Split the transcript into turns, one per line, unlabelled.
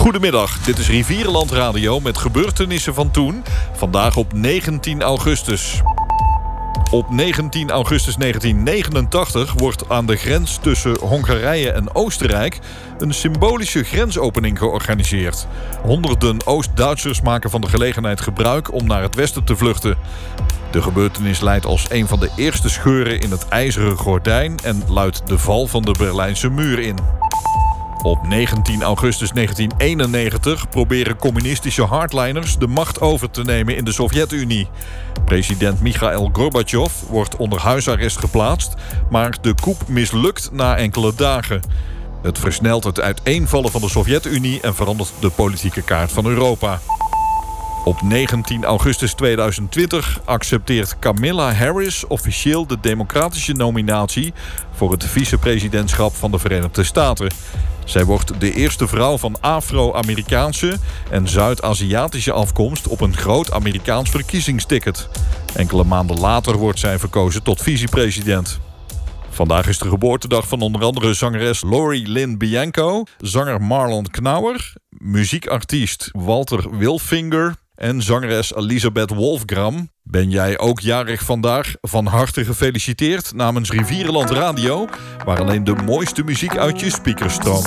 Goedemiddag, dit is Rivierenland Radio met gebeurtenissen van toen. Vandaag op 19 augustus. Op 19 augustus 1989 wordt aan de grens tussen Hongarije en Oostenrijk een symbolische grensopening georganiseerd. Honderden Oost-Duitsers maken van de gelegenheid gebruik om naar het westen te vluchten. De gebeurtenis leidt als een van de eerste scheuren in het ijzeren gordijn en luidt de val van de Berlijnse muur in. Op 19 augustus 1991 proberen communistische hardliners de macht over te nemen in de Sovjet-Unie. President Michail Gorbachev wordt onder huisarrest geplaatst, maar de coup mislukt na enkele dagen. Het versnelt het uiteenvallen van de Sovjet-Unie en verandert de politieke kaart van Europa. Op 19 augustus 2020 accepteert Kamala Harris officieel de democratische nominatie voor het vicepresidentschap van de Verenigde Staten. Zij wordt de eerste vrouw van Afro-Amerikaanse en Zuid-Aziatische afkomst op een groot Amerikaans verkiezingsticket. Enkele maanden later wordt zij verkozen tot vicepresident. Vandaag is de geboortedag van onder andere zangeres Lori Lynn Bianco, zanger Marlon Knauer, muziekartiest Walter Wilfinger en zangeres Elisabeth Wolfgram. Ben jij ook jarig vandaag? Van harte gefeliciteerd namens Rivierenland Radio, waar alleen de mooiste muziek uit je speakers stroomt.